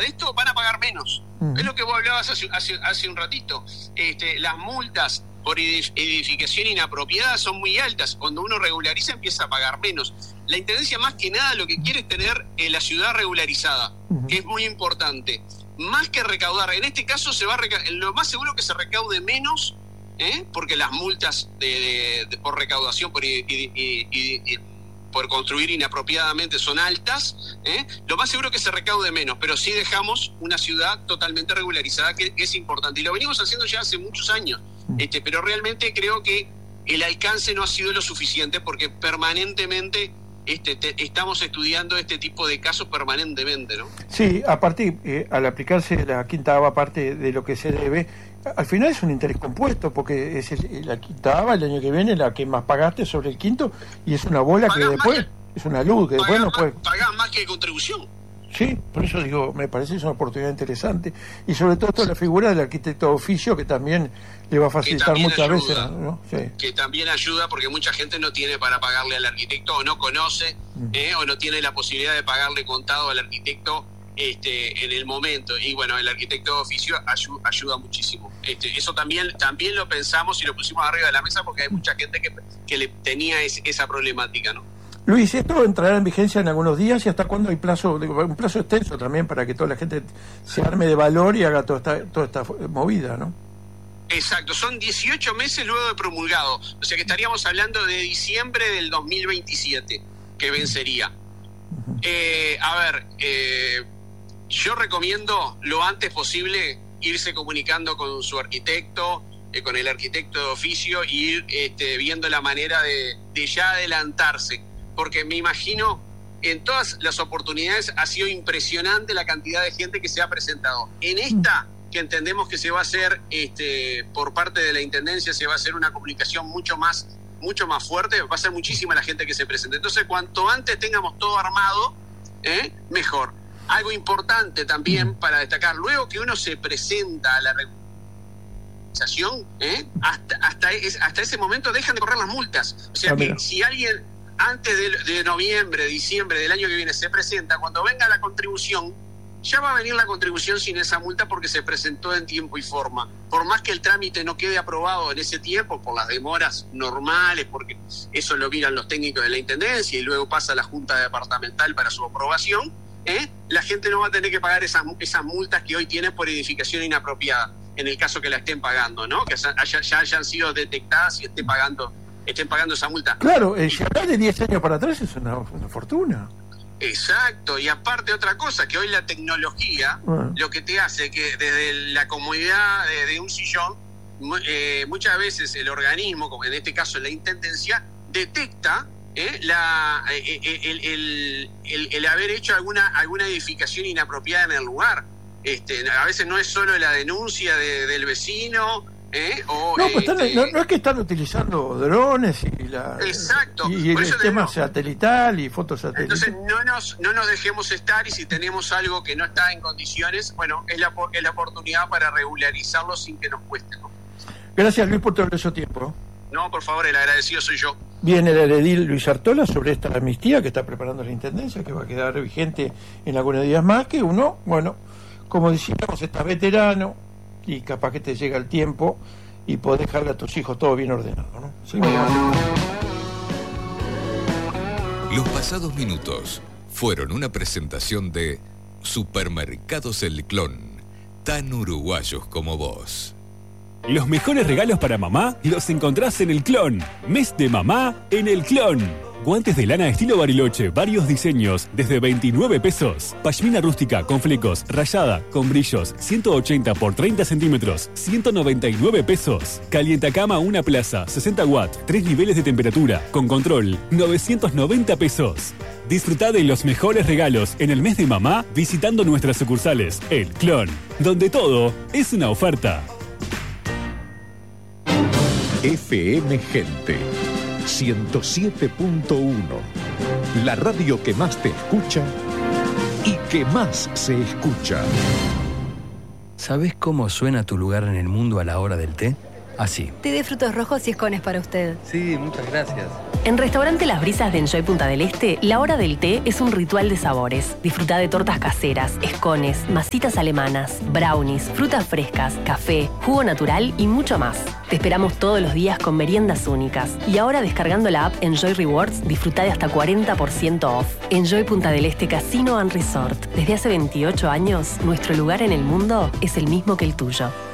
de esto van a pagar menos. Es lo que vos hablabas hace un ratito. Las multas por edificación inapropiada son muy altas. Cuando uno regulariza empieza a pagar menos. La Intendencia más que nada lo que quiere es tener la ciudad regularizada, que es muy importante. Más que recaudar, en este caso lo más seguro que se recaude menos, porque las multas por recaudación por construir inapropiadamente son altas, lo más seguro que se recaude menos, pero sí dejamos una ciudad totalmente regularizada, que es importante. Y lo venimos haciendo ya hace muchos años, pero realmente creo que el alcance no ha sido lo suficiente, porque permanentemente estamos estudiando este tipo de casos permanentemente, ¿no? Sí, aparte, al aplicarse la quinta ABA, parte de lo que se debe, al final es un interés compuesto, porque es la quinta ABA el año que viene la que más pagaste sobre el quinto, y es una bola que después, es una luz que después no puede... Pagás más que contribución. Sí, por eso digo, me parece que es una oportunidad interesante, y sobre todo toda la figura del arquitecto de oficio, que también le va a facilitar muchas veces, ¿no? Sí. Que también ayuda, porque mucha gente no tiene para pagarle al arquitecto, o no conoce, o no tiene la posibilidad de pagarle contado al arquitecto en el momento. Y bueno, el arquitecto de oficio ayuda muchísimo. Eso también lo pensamos y lo pusimos arriba de la mesa, porque hay mucha gente que le tenía esa problemática, ¿no? Luis, esto entrará en vigencia en algunos días, y hasta cuándo hay plazo, un plazo extenso también para que toda la gente se arme de valor y haga toda esta movida, ¿no? Exacto, son 18 meses luego de promulgado, o sea que estaríamos hablando de diciembre del 2027 que vencería. Yo recomiendo lo antes posible irse comunicando con su arquitecto, con el arquitecto de oficio, y ir viendo la manera de ya adelantarse, porque me imagino en todas las oportunidades ha sido impresionante la cantidad de gente que se ha presentado. En esta, que entendemos que se va a hacer por parte de la Intendencia, se va a hacer una comunicación mucho más fuerte, va a ser muchísima la gente que se presente. Entonces, cuanto antes tengamos todo armado, mejor. Algo importante también para destacar, luego que uno se presenta a la regularización, hasta ese momento dejan de correr las multas. O sea, que si alguien antes de noviembre, diciembre del año que viene se presenta, cuando venga la contribución, ya va a venir la contribución sin esa multa, porque se presentó en tiempo y forma. Por más que el trámite no quede aprobado en ese tiempo, por las demoras normales, porque eso lo miran los técnicos de la Intendencia y luego pasa a la Junta Departamental para su aprobación, la gente no va a tener que pagar esas multas que hoy tienen por edificación inapropiada, en el caso que la estén pagando, ¿no? Que ya hayan sido detectadas y estén pagando esa multa. Claro, si hablas de 10 años para atrás es una fortuna. Exacto, y aparte otra cosa, que hoy la tecnología lo que te hace que desde la comodidad de un sillón, muchas veces el organismo, como en este caso la Intendencia, detecta el haber hecho alguna edificación inapropiada en el lugar. A veces no es solo la denuncia del vecino, no es que están utilizando drones exacto, y el sistema satelital y fotos satélites. Entonces no nos dejemos estar, y si tenemos algo que no está en condiciones, bueno, es la oportunidad para regularizarlo sin que nos cueste, ¿no? Gracias, Luis, por todo ese tiempo. No, por favor, el agradecido soy yo. Viene el edil Luis Artola sobre esta amnistía que está preparando la Intendencia, que va a quedar vigente en algunos días más, que uno, bueno, como decíamos, está veterano y capaz que te llega el tiempo y podés dejarle a tus hijos todo bien ordenado, ¿no? Sí. Los pasados minutos fueron una presentación de Supermercados El Clon, tan uruguayos como vos. Los mejores regalos para mamá los encontrás en El Clon. Mes de mamá en El Clon. Guantes de lana estilo Bariloche, varios diseños, desde 29 pesos. Pashmina rústica con flecos, rayada, con brillos, 180 por 30 centímetros, 199 pesos. Calientacama Una Plaza, 60 watts, 3 niveles de temperatura, con control, 990 pesos. Disfrutá de los mejores regalos en el mes de mamá visitando nuestras sucursales El Clon, donde todo es una oferta. FM Gente 107.1, la radio que más te escucha y que más se escucha. ¿Sabés cómo suena tu lugar en el mundo a la hora del té? Así. Té de frutos rojos y escones para usted. Sí, muchas gracias. En Restaurante Las Brisas de Enjoy Punta del Este, la hora del té es un ritual de sabores. Disfruta de tortas caseras, escones, masitas alemanas, brownies, frutas frescas, café, jugo natural y mucho más. Te esperamos todos los días con meriendas únicas. Y ahora descargando la app Enjoy Rewards, disfruta de hasta 40% off. Enjoy Punta del Este Casino and Resort. Desde hace 28 años, nuestro lugar en el mundo es el mismo que el tuyo.